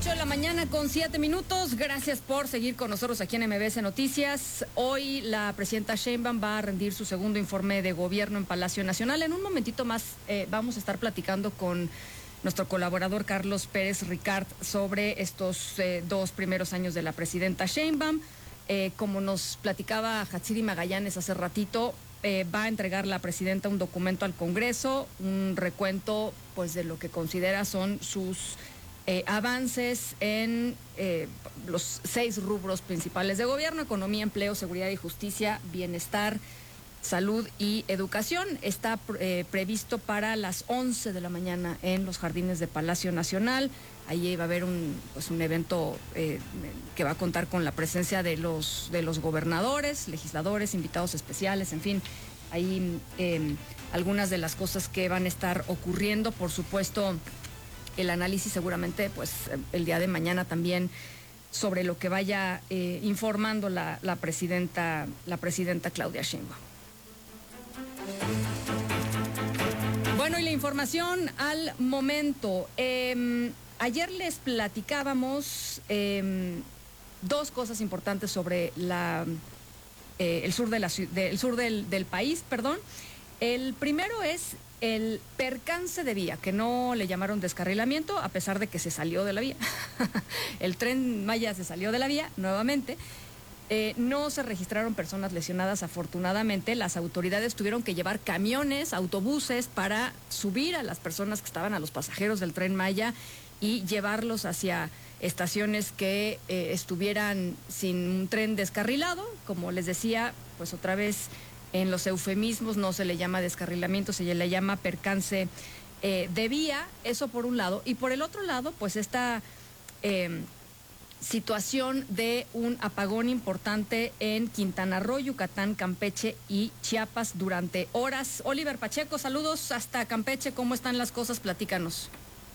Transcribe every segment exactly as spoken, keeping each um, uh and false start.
ocho de la mañana con siete minutos. Gracias por seguir con nosotros aquí en M B S Noticias. Hoy la presidenta Sheinbaum va a rendir su segundo informe de gobierno en Palacio Nacional. En un momentito más eh, vamos a estar platicando con nuestro colaborador Carlos Pérez Ricard sobre estos eh, dos primeros años de la presidenta Sheinbaum. Eh, como nos platicaba Hatsiri Magallanes hace ratito, eh, va a entregar la presidenta un documento al Congreso, un recuento pues de lo que considera son sus Eh, avances en eh, los seis rubros principales de gobierno: economía, empleo, seguridad y justicia, bienestar, salud y educación. Está eh, previsto para las once de la mañana en los jardines de Palacio Nacional. Ahí va a haber un, pues un evento eh, que va a contar con la presencia de los, de los gobernadores, legisladores, invitados especiales, en fin. Ahí eh, algunas de las cosas que van a estar ocurriendo, por supuesto, el análisis seguramente pues el día de mañana también sobre lo que vaya eh, informando la, la presidenta la presidenta Claudia Sheinbaum. Bueno, y la información al momento. Eh, ayer les platicábamos eh, dos cosas importantes sobre la eh, el sur de la de, el sur del, del país, perdón. El primero es el percance de vía, que no le llamaron descarrilamiento, a pesar de que se salió de la vía. El Tren Maya se salió de la vía nuevamente. Eh, no se registraron personas lesionadas, afortunadamente. Las autoridades tuvieron que llevar camiones, autobuses, para subir a las personas que estaban, a los pasajeros del Tren Maya, y llevarlos hacia estaciones que eh, estuvieran sin un tren descarrilado. Como les decía, pues otra vez, en los eufemismos no se le llama descarrilamiento, se le llama percance eh, de vía. Eso por un lado. Y por el otro lado, pues esta eh, situación de un apagón importante en Quintana Roo, Yucatán, Campeche y Chiapas durante horas. Oliver Pacheco, saludos hasta Campeche. ¿Cómo están las cosas? Platícanos.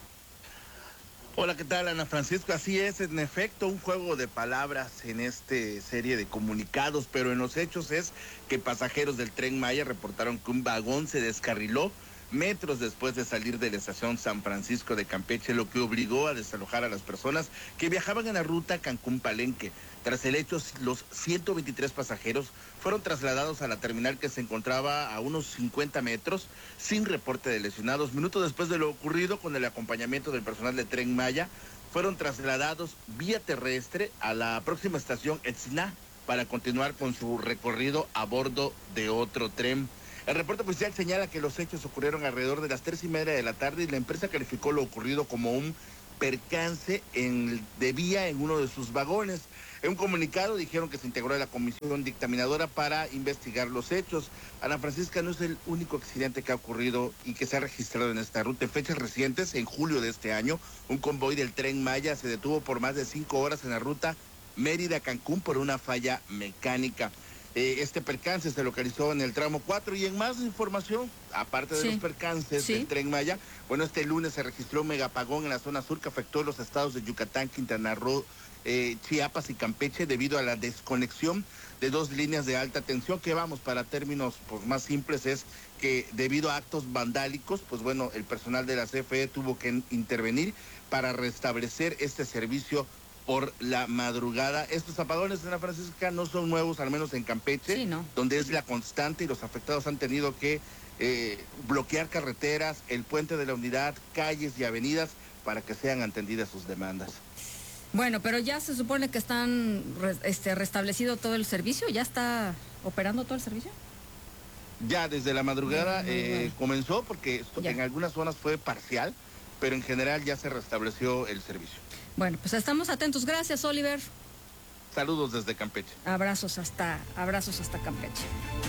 Hola, ¿qué tal, Ana Francisco? Así es, en efecto, un juego de palabras en esta serie de comunicados, pero en los hechos es que pasajeros del Tren Maya reportaron que un vagón se descarriló metros después de salir de la estación San Francisco de Campeche, lo que obligó a desalojar a las personas que viajaban en la ruta Cancún-Palenque. Tras el hecho, los ciento veintitrés pasajeros fueron trasladados a la terminal, que se encontraba a unos cincuenta metros, sin reporte de lesionados. Minutos después de lo ocurrido, con el acompañamiento del personal de Tren Maya, fueron trasladados vía terrestre a la próxima estación Etziná para continuar con su recorrido a bordo de otro tren. El reporte oficial señala que los hechos ocurrieron alrededor de las tres y media de la tarde y la empresa calificó lo ocurrido como un percance en, de vía en uno de sus vagones. En un comunicado dijeron que se integró a la comisión dictaminadora para investigar los hechos. Ana Francisca, no es el único accidente que ha ocurrido y que se ha registrado en esta ruta. En fechas recientes, en julio de este año, un convoy del Tren Maya se detuvo por más de cinco horas en la ruta Mérida-Cancún por una falla mecánica. Eh, este percance se localizó en el tramo cuatro. Y en más información, aparte de sí. los percances sí. del Tren Maya, bueno, este lunes se registró un megapagón en la zona sur que afectó los estados de Yucatán, Quintana Roo, eh, Chiapas y Campeche, debido a la desconexión de dos líneas de alta tensión, que vamos, para términos pues, más simples, es que debido a actos vandálicos, pues bueno, el personal de la C F E tuvo que intervenir para restablecer este servicio por la madrugada. Estos apagones, Ana Francisca, no son nuevos, al menos en Campeche, sí, ¿no? donde es la constante, y los afectados han tenido que eh, bloquear carreteras, el puente de la Unidad, calles y avenidas, para que sean atendidas sus demandas. Bueno, pero ya se supone que están este, restablecido todo el servicio, ¿ya está operando todo el servicio? Ya desde la madrugada eh, comenzó, porque esto, en algunas zonas fue parcial, pero en general ya se restableció el servicio. Bueno, pues estamos atentos. Gracias, Oliver. Saludos desde Campeche. Abrazos hasta, abrazos hasta Campeche.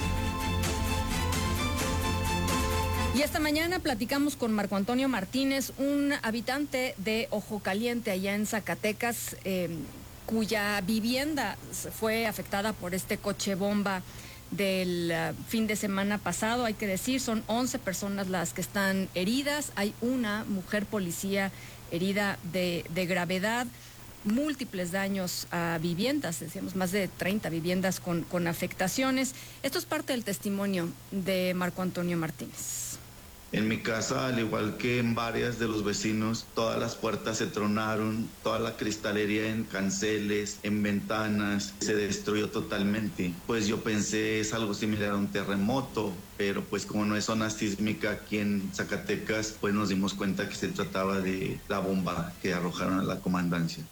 Y esta mañana platicamos con Marco Antonio Martínez, un habitante de Ojo Caliente, allá en Zacatecas, eh, cuya vivienda fue afectada por este coche bomba del uh, fin de semana pasado. Hay que decir, son once personas las que están heridas. Hay una mujer policía herida de, de gravedad, múltiples daños a viviendas, decíamos, más de treinta viviendas con, con afectaciones. Esto es parte del testimonio de Marco Antonio Martínez. En mi casa, al igual que en varias de los vecinos, todas las puertas se tronaron, toda la cristalería en canceles, en ventanas, se destruyó totalmente. Pues yo pensé es algo similar a un terremoto, pero pues como no es zona sísmica aquí en Zacatecas, pues nos dimos cuenta que se trataba de la bomba que arrojaron a la comandancia.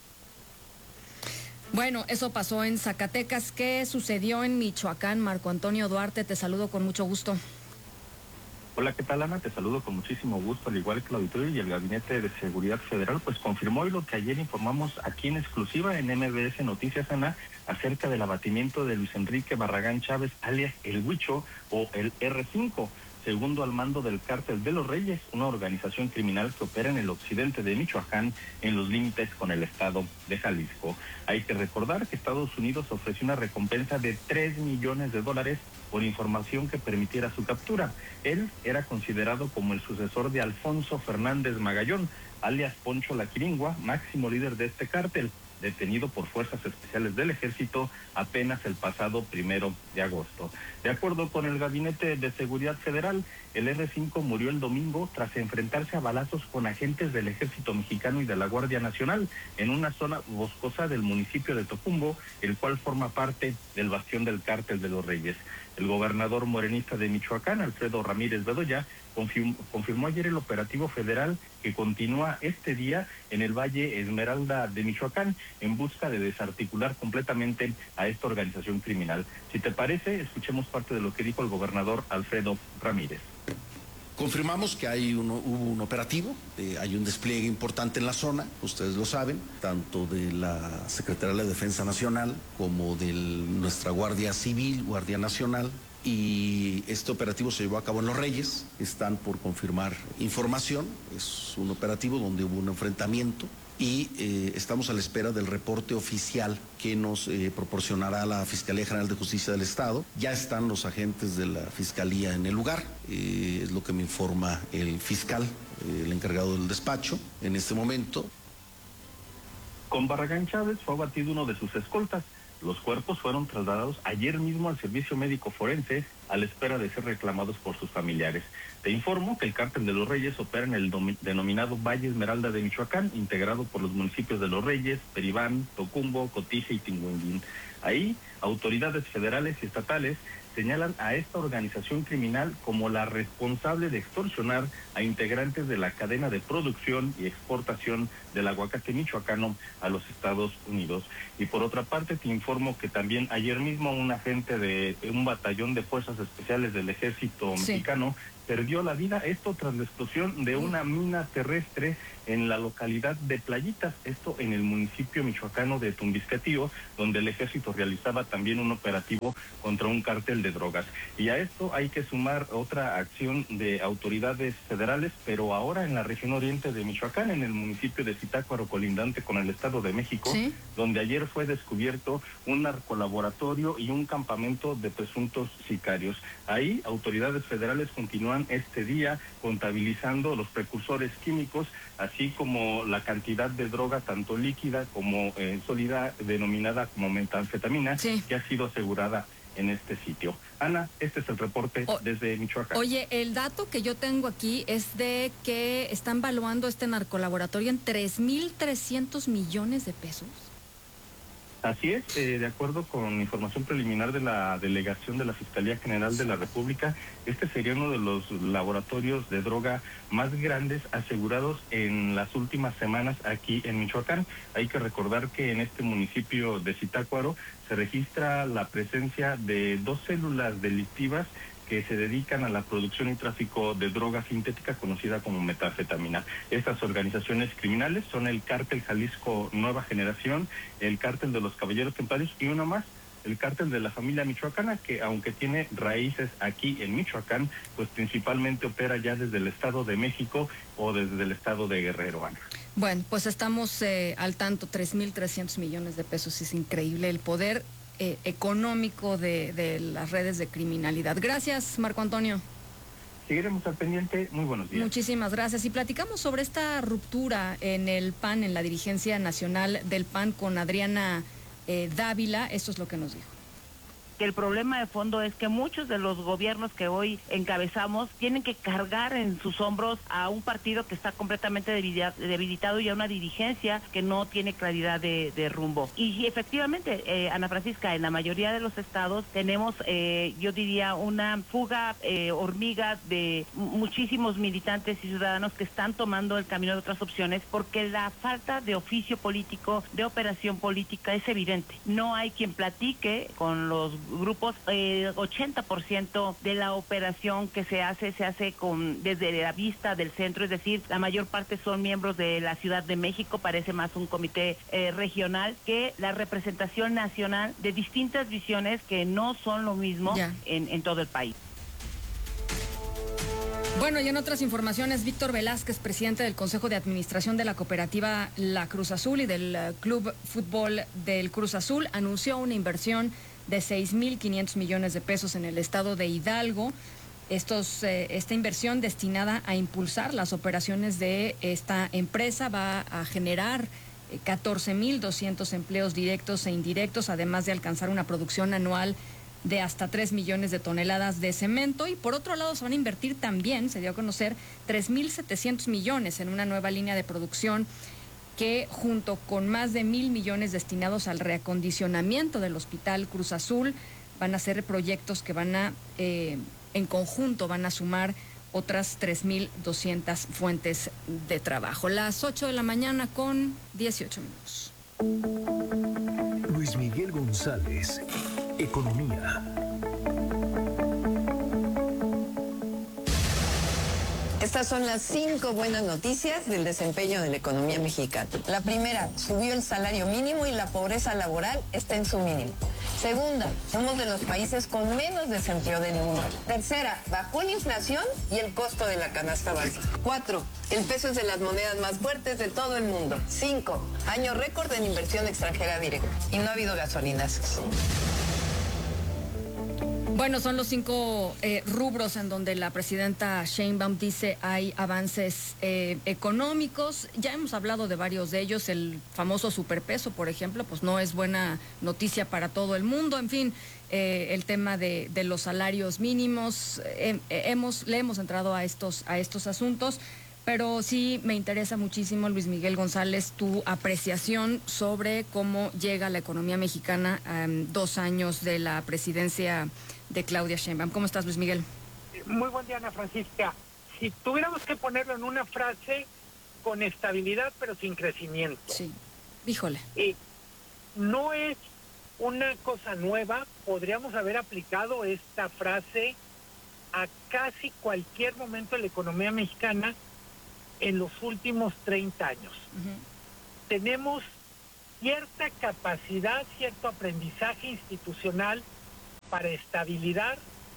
Bueno, eso pasó en Zacatecas. ¿Qué sucedió en Michoacán? Marco Antonio Duarte, te saludo con mucho gusto. Hola, ¿qué tal, Ana? Te saludo con muchísimo gusto, al igual que el auditorio y el Gabinete de Seguridad Federal, pues confirmó hoy lo que ayer informamos aquí en exclusiva en M B S Noticias, Ana, acerca del abatimiento de Luis Enrique Barragán Chávez, alias El Huicho o el erre cinco, segundo al mando del Cártel de los Reyes, una organización criminal que opera en el occidente de Michoacán, en los límites con el estado de Jalisco. Hay que recordar que Estados Unidos ofreció una recompensa de tres millones de dólares por información que permitiera su captura. Él era considerado como el sucesor de Alfonso Fernández Magallón, alias Poncho la Quiringua, máximo líder de este cártel, detenido por fuerzas especiales del ejército apenas el pasado primero de agosto. De acuerdo con el Gabinete de Seguridad Federal, el erre cinco murió el domingo tras enfrentarse a balazos con agentes del ejército mexicano y de la Guardia Nacional en una zona boscosa del municipio de Tocumbo, el cual forma parte del bastión del Cártel de los Reyes. El gobernador morenista de Michoacán, Alfredo Ramírez Bedoya, confirmó, confirmó ayer el operativo federal que continúa este día en el Valle Esmeralda de Michoacán en busca de desarticular completamente a esta organización criminal. Si te parece, escuchemos parte de lo que dijo el gobernador Alfredo Ramírez. Confirmamos que hay uno, hubo un operativo, eh, hay un despliegue importante en la zona, ustedes lo saben, tanto de la Secretaría de la Defensa Nacional como de nuestra Guardia Civil, Guardia Nacional, y este operativo se llevó a cabo en Los Reyes. Están por confirmar información, es un operativo donde hubo un enfrentamiento y eh, estamos a la espera del reporte oficial que nos eh, proporcionará la Fiscalía General de Justicia del Estado. Ya están los agentes de la Fiscalía en el lugar, eh, es lo que me informa el fiscal, eh, el encargado del despacho en este momento. Con Barragán Chávez fue abatido uno de sus escoltas. Los cuerpos fueron trasladados ayer mismo al servicio médico forense a la espera de ser reclamados por sus familiares. Te informo que el Cártel de los Reyes opera en el denominado Valle Esmeralda de Michoacán, integrado por los municipios de Los Reyes, Peribán, Tocumbo, Cotija y Tinguindín. Ahí, autoridades federales y estatales señalan a esta organización criminal como la responsable de extorsionar a integrantes de la cadena de producción y exportación del aguacate michoacano a los Estados Unidos. Y por otra parte, te informo que también ayer mismo un agente de un batallón de fuerzas especiales del ejército sí. mexicano perdió la vida, esto tras la explosión de una mina terrestre en la localidad de Playitas, esto en el municipio michoacano de Tumbiscatío, donde el ejército realizaba también un operativo contra un cártel de drogas. Y a esto hay que sumar otra acción de autoridades federales, pero ahora en la región oriente de Michoacán, en el municipio de Zitácuaro, colindante con el Estado de México, ¿sí? Donde ayer fue descubierto un narcolaboratorio y un campamento de presuntos sicarios. Ahí autoridades federales continúan este día contabilizando los precursores químicos, así como la cantidad de droga, tanto líquida como eh, sólida, denominada como metanfetamina, sí. que ha sido asegurada en este sitio. Ana, este es el reporte o, desde Michoacán. Oye, el dato que yo tengo aquí es de que están valuando este narcolaboratorio en tres mil trescientos millones de pesos. Así es, eh, de acuerdo con información preliminar de la delegación de la Fiscalía General de la República, este sería uno de los laboratorios de droga más grandes asegurados en las últimas semanas aquí en Michoacán. Hay que recordar que en este municipio de Zitácuaro se registra la presencia de dos células delictivas que se dedican a la producción y tráfico de droga sintética conocida como metanfetamina. Estas organizaciones criminales son el Cártel Jalisco Nueva Generación, el Cártel de los Caballeros Templarios y uno más, el Cártel de la Familia Michoacana, que aunque tiene raíces aquí en Michoacán, pues principalmente opera ya desde el Estado de México o desde el Estado de Guerrero, Ana. Bueno, pues estamos eh, al tanto, tres mil trescientos millones de pesos, es increíble el poder Eh, económico de, de las redes de criminalidad. Gracias, Marco Antonio. Seguiremos al pendiente. Muy buenos días. Muchísimas gracias. Y platicamos sobre esta ruptura en el P A N, en la dirigencia nacional del P A N con Adriana eh, Dávila. Esto es lo que nos dijo. que el problema de fondo es que muchos de los gobiernos que hoy encabezamos tienen que cargar en sus hombros a un partido que está completamente debilitado y a una dirigencia que no tiene claridad de, de rumbo. Y efectivamente, eh, Ana Francisca, en la mayoría de los estados tenemos, eh, yo diría, una fuga eh, hormiga de muchísimos militantes y ciudadanos que están tomando el camino de otras opciones porque la falta de oficio político, de operación política es evidente. No hay quien platique con los grupos, eh, ochenta por ciento de la operación que se hace, se hace con desde la vista del centro, es decir, la mayor parte son miembros de la Ciudad de México, parece más un comité eh, regional que la representación nacional de distintas visiones que no son lo mismo en, en todo el país. Bueno, y en otras informaciones, Víctor Velázquez, presidente del Consejo de Administración de la Cooperativa La Cruz Azul y del uh, Club Fútbol del Cruz Azul, anunció una inversión de seis mil quinientos millones de pesos en el estado de Hidalgo. Estos, eh, esta inversión destinada a impulsar las operaciones de esta empresa va a generar eh, catorce mil doscientos empleos directos e indirectos, además de alcanzar una producción anual de hasta tres millones de toneladas de cemento. Y por otro lado se van a invertir también, se dio a conocer, tres mil setecientos millones en una nueva línea de producción que junto con más de mil millones destinados al reacondicionamiento del Hospital Cruz Azul van a ser proyectos que van a, eh, en conjunto van a sumar otras tres mil doscientas fuentes de trabajo. Las ocho de la mañana con dieciocho minutos. Luis Miguel González, Economía. Estas son las cinco buenas noticias del desempeño de la economía mexicana. La primera, subió el salario mínimo y la pobreza laboral está en su mínimo. Segunda, somos de los países con menos desempleo del mundo. Tercera, bajó la inflación y el costo de la canasta básica. Cuatro, el peso es de las monedas más fuertes de todo el mundo. Cinco, año récord en inversión extranjera directa. Y no ha habido gasolinazos. Bueno, son los cinco eh, rubros en donde la presidenta Sheinbaum dice hay avances eh, económicos. Ya hemos hablado de varios de ellos. El famoso superpeso, por ejemplo, pues no es buena noticia para todo el mundo. En fin, eh, el tema de, de los salarios mínimos, eh, eh, hemos le hemos entrado a estos a estos asuntos. Pero sí me interesa muchísimo, Luis Miguel González, tu apreciación sobre cómo llega la economía mexicana a um, dos años de la presidencia de Claudia Sheinbaum. ¿Cómo estás, Luis Miguel? Muy buen día, Ana Francisca. Si tuviéramos que ponerlo en una frase, con estabilidad pero sin crecimiento. Sí, híjole. Eh, no es una cosa nueva, podríamos haber aplicado esta frase a casi cualquier momento de la economía mexicana en los últimos treinta años. Uh-huh. Tenemos cierta capacidad, cierto aprendizaje institucional para estabilidad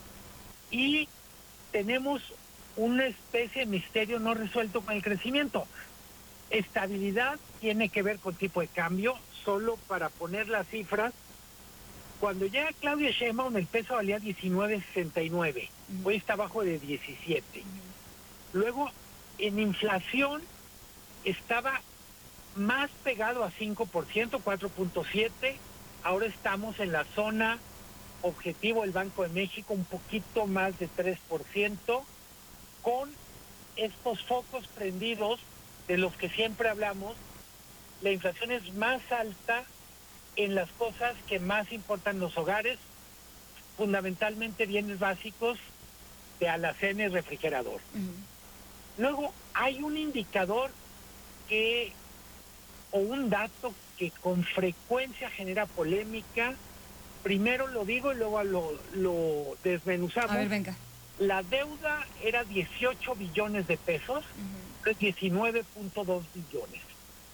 y tenemos una especie de misterio no resuelto con el crecimiento. Estabilidad tiene que ver con tipo de cambio, solo para poner las cifras. Cuando llega Claudia Sheinbaum el peso valía diecinueve sesenta y nueve, uh-huh. Hoy está abajo de diecisiete. Uh-huh. Luego en inflación estaba más pegado a cinco por ciento, cuatro punto siete, ahora estamos en la zona objetivo del Banco de México, un poquito más de tres por ciento, con estos focos prendidos de los que siempre hablamos. La inflación es más alta en las cosas que más importan los hogares, fundamentalmente bienes básicos de alacena y refrigerador. Uh-huh. Luego hay un indicador que, o un dato que con frecuencia genera polémica. Primero lo digo y luego lo, lo desmenuzamos. A ver, venga. La deuda era dieciocho billones de pesos, uh-huh. Es diecinueve punto dos billones.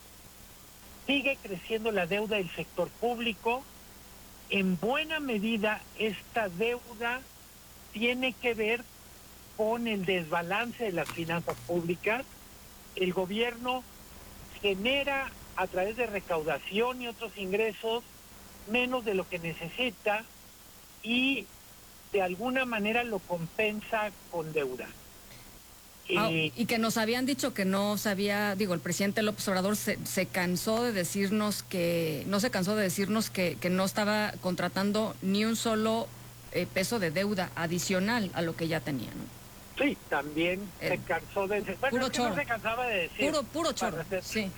Sigue creciendo la deuda del sector público. En buena medida esta deuda tiene que ver con el desbalance de las finanzas públicas. El gobierno genera a través de recaudación y otros ingresos menos de lo que necesita y de alguna manera lo compensa con deuda. Ah, y que nos habían dicho que no sabía, digo, el presidente López Obrador se, se cansó de decirnos que, no se cansó de decirnos que, que no estaba contratando ni un solo eh, peso de deuda adicional a lo que ya tenía, ¿no? Sí, también eh, se cansó de decir, bueno, puro es que choro. no se cansaba de decir. Puro, puro choro, sí.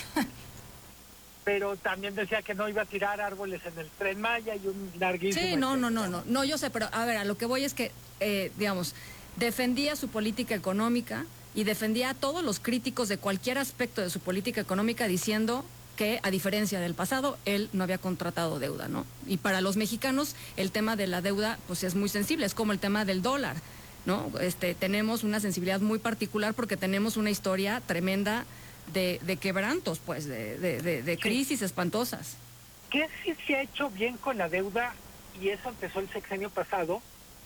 Pero también decía que no iba a tirar árboles en el Tren Maya y un larguísimo... Sí, no, no, no, no, no, yo sé, pero a ver, a lo que voy es que, eh, digamos... defendía su política económica y defendía a todos los críticos de cualquier aspecto de su política económica diciendo que, a diferencia del pasado, él no había contratado deuda, ¿no? Y para los mexicanos el tema de la deuda pues es muy sensible, es como el tema del dólar, ¿no? Este, tenemos una sensibilidad muy particular porque tenemos una historia tremenda de, de quebrantos, pues, de, de, de, de crisis sí. espantosas. ¿Qué sí se ha hecho bien con la deuda? Y eso empezó el sexenio pasado.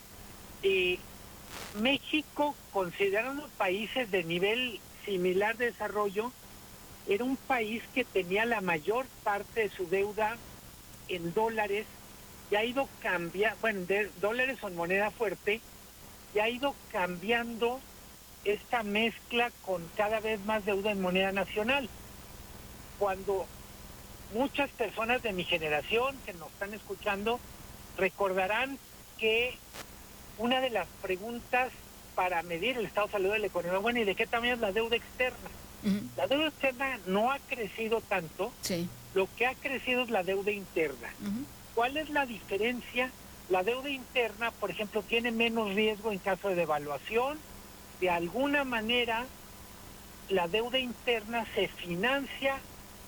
Y México, considerando países de nivel similar de desarrollo, era un país que tenía la mayor parte de su deuda en dólares y ha ido cambiando, bueno, de, dólares son moneda fuerte, y ha ido cambiando esta mezcla con cada vez más deuda en moneda nacional. Cuando muchas personas de mi generación que nos están escuchando recordarán que una de las preguntas para medir el estado de salud de la economía, bueno, ¿y de qué tamaño es la deuda externa? Uh-huh. La deuda externa no ha crecido tanto, sí. Lo que ha crecido es la deuda interna. Uh-huh. ¿Cuál es la diferencia? La deuda interna, por ejemplo, tiene menos riesgo en caso de devaluación. De alguna manera, la deuda interna se financia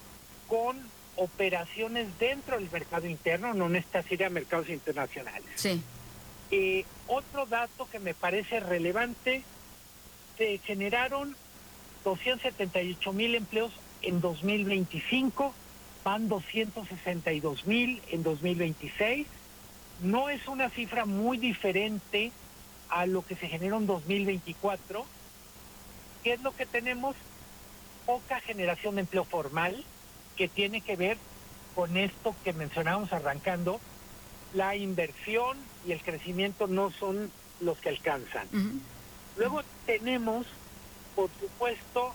con operaciones dentro del mercado interno, no necesitas ir a mercados internacionales. Sí. Eh, otro dato que me parece relevante, se generaron doscientos setenta y ocho mil empleos en dos mil veinticinco, van doscientos sesenta y dos mil en dos mil veintiséis. No es una cifra muy diferente a lo que se generó en dos mil veinticuatro. ¿Qué es lo que tenemos? Poca generación de empleo formal, que tiene que ver con esto que mencionábamos arrancando. La inversión y el crecimiento no son los que alcanzan. Uh-huh. Luego tenemos, por supuesto,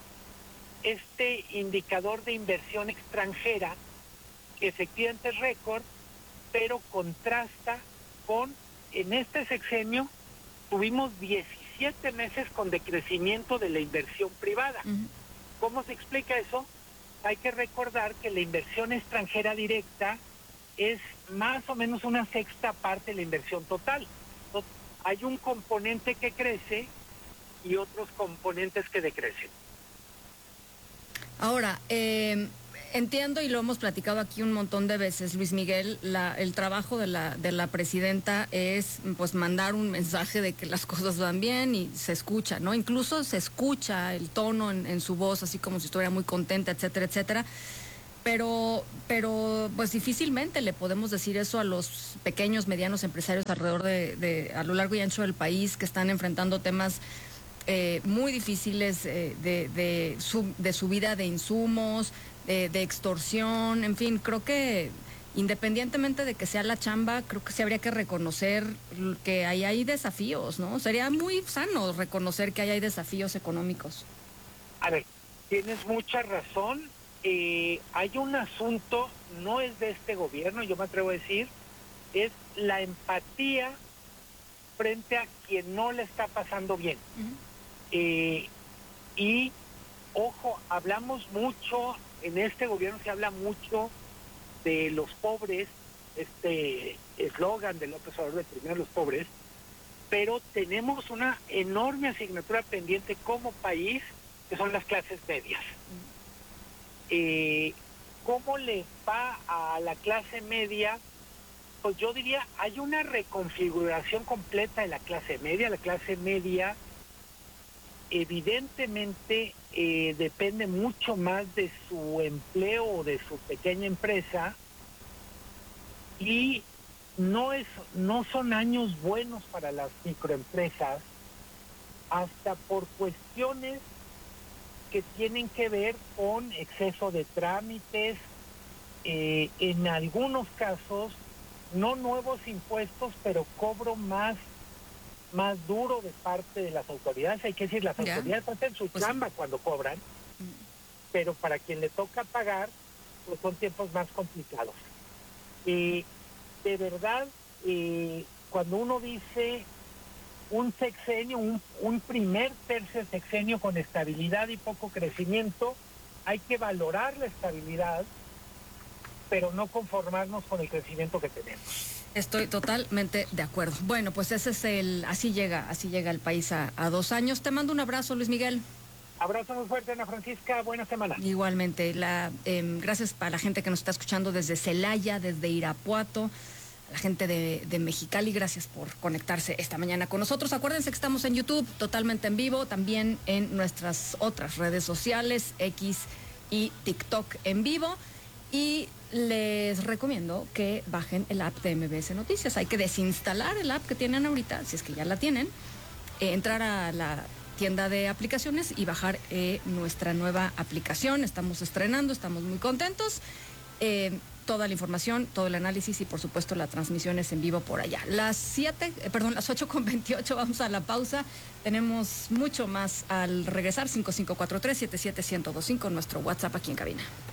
este indicador de inversión extranjera, que efectivamente es récord, pero contrasta con, en este sexenio, tuvimos diecisiete meses con decrecimiento de la inversión privada. Uh-huh. ¿Cómo se explica eso? Hay que recordar que la inversión extranjera directa es más o menos una sexta parte de la inversión total. Entonces, hay un componente que crece y otros componentes que decrecen. Ahora, eh, entiendo y lo hemos platicado aquí un montón de veces, Luis Miguel, la, el trabajo de la, de la presidenta es pues mandar un mensaje de que las cosas van bien y se escucha, ¿no? Incluso se escucha el tono en, en su voz, así como si estuviera muy contenta, etcétera, etcétera. Pero, pero pues difícilmente le podemos decir eso a los pequeños, medianos empresarios alrededor de, de a lo largo y ancho del país que están enfrentando temas eh, muy difíciles eh, de, de, sub, de subida de insumos, de, de extorsión, en fin, creo que independientemente de que sea la chamba, creo que sí habría que reconocer que ahí hay desafíos, ¿no? Sería muy sano reconocer que ahí hay desafíos económicos. A ver, tienes mucha razón. Eh, hay un asunto, no es de este gobierno, yo me atrevo a decir, es la empatía frente a quien no le está pasando bien. Uh-huh. Eh, y, ojo, hablamos mucho, en este gobierno se habla mucho de los pobres, este eslogan de López Obrador de primero los pobres, pero tenemos una enorme asignatura pendiente como país, que son las clases medias. Uh-huh. Eh, ¿Cómo le va a la clase media? Pues yo diría, hay una reconfiguración completa de la clase media. La clase media evidentemente eh, depende mucho más de su empleo o de su pequeña empresa, y no es, no son años buenos para las microempresas, hasta por cuestiones que tienen que ver con exceso de trámites, eh, en algunos casos, no nuevos impuestos, pero cobro más más duro de parte de las autoridades. Hay que decir, las ¿Ya? autoridades hacen su Pues chamba cuando cobran, pero para quien le toca pagar, pues son tiempos más complicados. Y de verdad, eh, cuando uno dice un sexenio, un, un primer tercio de sexenio con estabilidad y poco crecimiento, hay que valorar la estabilidad, pero no conformarnos con el crecimiento que tenemos. Estoy totalmente de acuerdo. Bueno, pues ese es el, así llega, así llega el país a, a dos años. Te mando un abrazo, Luis Miguel. Abrazo muy fuerte, Ana Francisca. Buena semana. Igualmente. La, eh, gracias a la gente que nos está escuchando desde Celaya, desde Irapuato, a la gente de, de Mexicali. Gracias por conectarse esta mañana con nosotros. Acuérdense que estamos en YouTube, totalmente en vivo, también en nuestras otras redes sociales, X y TikTok en vivo. Y les recomiendo que bajen el app de M B S Noticias. Hay que desinstalar el app que tienen ahorita, si es que ya la tienen, eh, entrar a la tienda de aplicaciones y bajar eh, nuestra nueva aplicación. Estamos estrenando, estamos muy contentos. Eh, toda la información, todo el análisis y por supuesto la transmisión es en vivo por allá. Las siete, eh, perdón, las ocho con veintiocho, vamos a la pausa. Tenemos mucho más al regresar. Cinco cinco cuatro tres siete siete uno cero dos cinco, nuestro WhatsApp aquí en cabina.